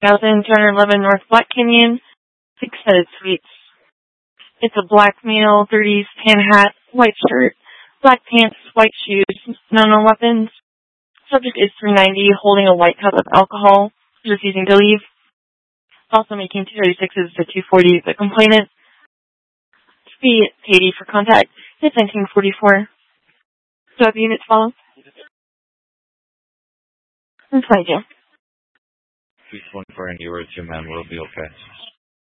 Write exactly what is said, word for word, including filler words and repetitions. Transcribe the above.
one thousand two hundred eleven North Black Canyon, six-headed suites. It's a black male, thirties, tan hat, white shirt, black pants, white shoes, no no weapons. Subject is three ninety, holding a white cup of alcohol, refusing to leave. Also making two thirty-sixes to two forty, the complainant. Speed eighty for contact. It's nineteen forty-four. Do I have units follow? That's what I do. Please one for any words, your man will be okay.